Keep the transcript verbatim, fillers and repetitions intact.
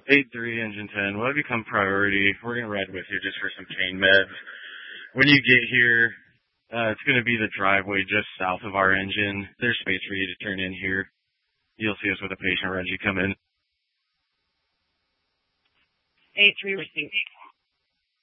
eight three, Engine ten. We'll have you come priority. We're going to ride with you just for some pain meds. When you get here, uh, it's going to be the driveway just south of our engine. There's space for you to turn in here. You'll see us with a patient right as you come in. eight three received.